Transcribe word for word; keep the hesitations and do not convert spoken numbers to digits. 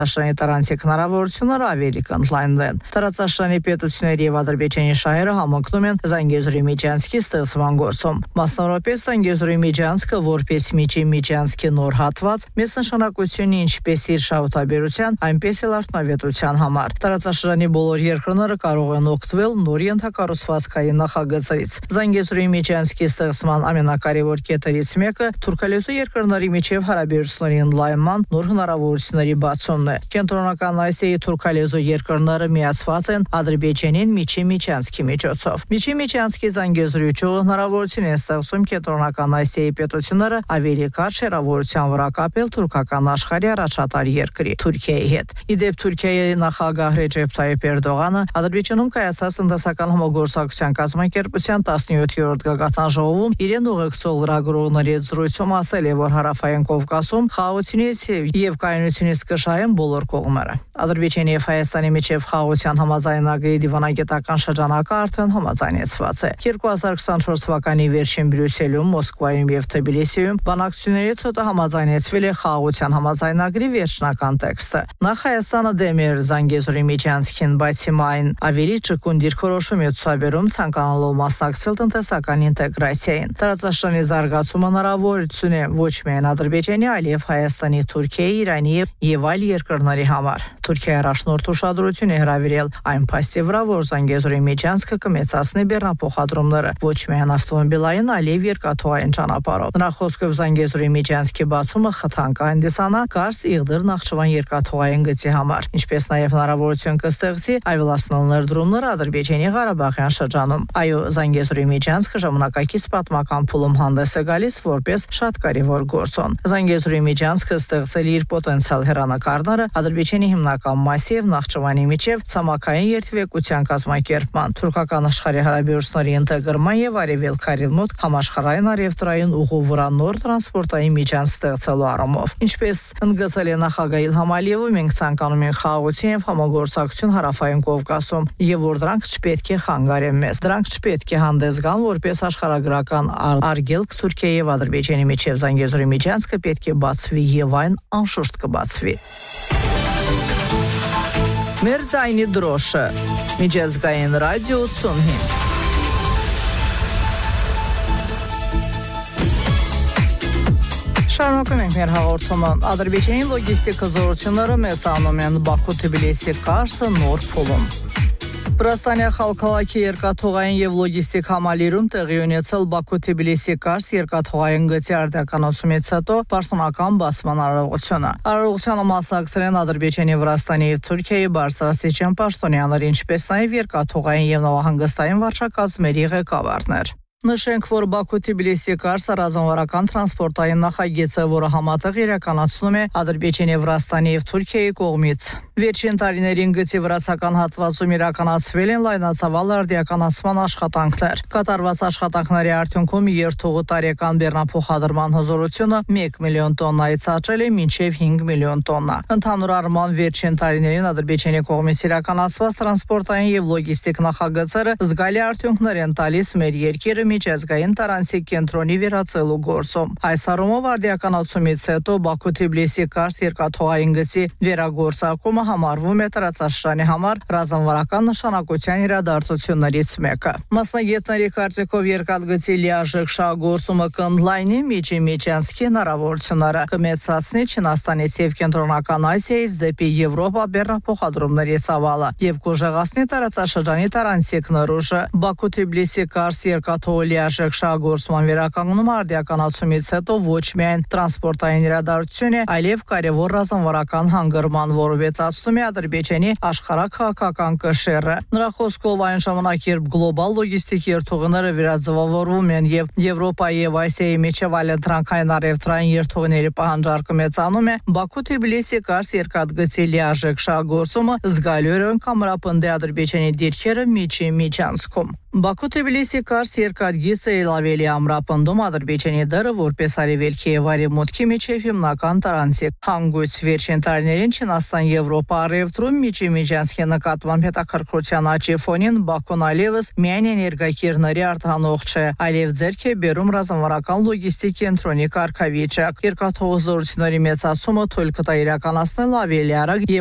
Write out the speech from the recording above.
Տարածաշրջանի տարանցիկ հնարավորությունները ավելի կընդլայնվեն։ Տարածաշրջանի պետությունների եւ Ադրբեջանի շահերը համընկնում են Զանգեզուրի միջանցքի ստեղծման գործում։ Մասնավորապես Զանգեզուրի միջանցքը որպես միջի միջանցքի նոր հատված մեծ նշանակություն ինչպես իր շահութաբերության, այնպես էլ արդյունավետության համար։ Տարածաշրջանի բոլոր երկրները կարող են օգտվել նոր ենթակառուցվածքային նախագծերից։ Զանգեզուրի միջանցքի ստեղծման ամենակարևոր կետերից մեկը թուրքալեզու երկրների միջև հարաբերությունների ընդլայնման նոր հնարավորությունների բացումն է։ Կենտրոնական Ասիայի թուրքալեզու երկրները միացված են Ադրբեջանին միջի միջանցքի միջոցով։ Միջի միջանցքի Զանգեզուրի ճյուղը հնարավորություն է ստեղծում Կենտրոնական Ասիայի պետությունները ավելի կարճ հեռավորության վրա կապել թուրքական աշխարհի առաջատար երկրի Թուրքիայի հետ։ Իդեպ Թուրքիայի նախագահ Ռեջեփ Թայիփ Էրդողանը Ադրբեջանում կայացած տնտեսական համագործակցության կազմակերպության տասնյոթերորդ գագաթան ժողովում իրեն ուղեկցող լրագրողների զրույցում ասել է, որ Հարավային Կովկասում խաղաղությունից եւ կայունությունից կշահեն բոլոր կողմերը։ Ադրբեջանի եւ Հայաստանի միջև խաղաղության համաձայնագրի դիվանագիտական շրջանակը արդեն համաձայնեցված է։ երկու հազար քսանչորս թվականի վերջին Բրյուսելում, Մոսկվայում եւ Թբիլիսիում բանակցություններից հետո համաձայնեցվել է խաղաղության համաձայնագրի վերջնական տեքստը։ Նախ Հայաստանը դեմ էր Զանգեզուրի միջանցքին, բայց հիմա այն ավելի ճկուն դիրքորոշում է ցուցաբերում ցանկանալով մասնակցել տնտեսական ինտեգրացիային։ Տարածաշրջանի զարգացումը հնարավորություն է ոչ միայն Ադրբեջանի, այլև Հայաստանի, Թուրքիայի, Իրանի եւ այլ երկրների համար։ Թուրքիայի առաջնորդ ուշադրություն է հրավիրել այն փաստի վրա, որ Զանգեզուրի միջանցքը կմեծացնի բեռնափոխադրումները ոչ միայն ավտոմոբիլային, այլև երկաթուղային ճանապարհով։ Նրա խոսքով Զանգեզուրի միջանցքի բացումը խթան կհանդիսանա Կարս-Իղդիր Նախճիվան երկաթուղային գծի համար, ինչպես նաև հնարավորություն կստեղծի ավելացնել ներդրումները Ադրբեջանի Ղարաբաղյան շրջանում։ Այո, Զանգեզուրի միջանցքը ժամանակակից պատմական փուլում հանդես է գալիս որպես շատ կարևոր գործոն։ Զանգեզուրի միջանցքը ստեղծել իր պոտենցիալ հեռանկարները Ադրբեջանի հիմնական մասի եւ Նախճիվանի միջև ցամաքային երթևեկության կազմակերպման, թուրքական աշխարհի հարաբերությունների ինտեգրման եւ արևելքարին մոտ համաշխարհային արևտրային ուղու վրա նոր տրանսպորտային միջանց ստեղծելու առումով։ Ինչպես ընդգծել է նախագահ Իլհամ Ալիևը, մենք ցանկանում ենք խաղաղություն եւ համագործակցություն Հարավային Կովկասում եւ որ դրանք չպետք է խանգարեն մեզ։ Դրանք չպետք է հանդես գան որպես աշխարհագրական արգելք Թուրքիայի եւ Ադրբեջանի միջև Զանգեզուրի միջանցքը պետք է բացվի եւ այն անշուշտ կբացվի։ Մեր ձայնի դրոշը միջազգային ռադիո ութսունհինգ Շարունակում ենք մեր հաղորդումը։ Ադրբեջանի լոգիստիկ հզորությունները մեծանում են Բաքու-Թբիլիսի Կարսը նոր փուլում։ Վրաստանի Խալքալաքի երկաթուղային եւ լոգիստիկ համալիրում տեղի ունեցել Բաքու-Թբիլիսի Կարս երկաթուղային գծի արդյունացումից հետո պաշտոնական բացման արարողությունը։ Արարողությանը մասնակցել են Ադրբեջանի, Վրաստանի եւ Թուրքիայի բարձրաստիճան պաշտոնյաներ, ինչպես նաեւ երկաթուղային եւ նավահանգստային վարչակազմերի ղեկավարներ։ Նշենք, որ Բաքու-Թբիլիսի Կարսը ռազմավարական տրանսպորտային նախագիծ է, որը համատեղ իրականացնում է Ադրբեջանի, Վրաստանի եւ Թուրքիայի կողմից։ Վերջին տարիներին գծի վրացական հատվածում իրականացվել են լայնածավալ արդիականացման աշխատանքներ։ Կատարված աշխատանքների արդյունքում երթուղու տարեկան բեռնափոխադրման հզորությունը մեկ միլիոն տոննայից աճել է մինչև հինգ միլիոն տոննա։ Ընդհանուր առմամբ վերջին տարիներին Ադրբեջանի կողմից իրականացված տրանսպորտային եւ լոգիստիկ նախագծերը զգալի արդյունքներ են տալիս մեր երկիրը միջազգային տարանցիկ կենտրոնի վերածելու գործում։ Այս առումով արդիականացումից հետո Բաքու-Թբիլիսի Կարս երկաթուղային գծի վերագործարկումը համարվում է տարածաշրջանի համար ռազմավարական նշանակության իրադարձություններից մեկը։ Մասնագետների կարծիքով երկաթգծի լիարժեք շահագործումը կընդլայնի միջի միջանցքի հնարավորությունները, կմեծացնի Չինաստանից եւ Կենտրոնական Ասիայից դեպի Եվրոպա բեռնափոխադրումների ծավալը եւ կուժեղացնի տարածաշրջանի տարանցիկ նորուժը։ Բաքու-Թբիլիսի Կարս երկաթուղի լիարժեք շահագործման վերականգնումը արդիականացումից հետո ոչ միայն տրանսպորտային իրադարձություն է, այլև կարևոր ռազմավարական հանգրման, որը վեցացնում է Ադրբեջանի աշխարհաքաղաքական կշեռը։ Նրա խոսքով այն ժամանակ, երբ գլոբալ լոգիստիկ երթուղիները վերաձևավորվում են եւ Եվրոպայի եւ Ասիայի միջև այլընտրանքային արևտրային երթուղիների պահանջարկը մեծանում է, Բաքու-Թբիլիսի Կարս երկաթգծի լիարժեք շահագործումը զգալիորեն կամրապնդի Ադրբեջանի դիրքերը միջի միջանցքում։ Բաքու-Թբիլիսի Կարս երկաթ հատգիծը լավելի ամրապնդում Ադրբեջանի դերը որպես արևելքի եւ արևմուտքի միջև հիմնական տարանցիկ հանգույց վերջին տարիներին Չինաստան Եվրոպա առևտրում Միջիմիջանցքի նկատմամբ հետաքրքրության աճի ֆոնին Բաքուն այլևս միայն էներգակիրների արտահանող չէ, այլև ձեռք է բերում ռազմավարական լոգիստիկ կենտրոնի կարգավիճակ։ Երկաթուղու զորությունների մեծացումը թույլ կտա իրականացնել ավելի արագ